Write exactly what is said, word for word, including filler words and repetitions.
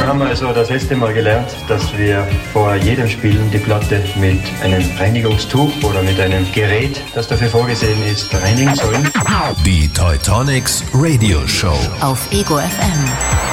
Wir haben also das letzte Mal gelernt, dass wir vor jedem Spielen die Platte mit einem Reinigungstuch oder mit einem Gerät, das dafür vorgesehen ist, reinigen sollen. Die Teutonics Radio Show auf Ego F M.